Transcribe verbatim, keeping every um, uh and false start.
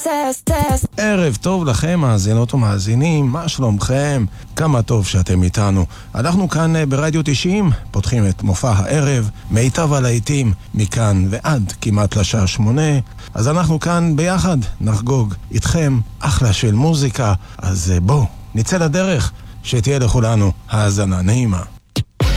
טסט, טסט. ערב טוב לכם, מאזינות ומאזינים, מה שלומכם? כמה טוב שאתם איתנו. אנחנו כאן ברדיו תשעים, פותחים את מופע הערב, מיטב הלהיטים, מכאן ועד כמעט לשעה שמונה. אז אנחנו כאן ביחד, נחגוג איתכם אחלה של מוזיקה. אז בואו, נצא לדרך, שתהיה לכולנו האזנה נעימה.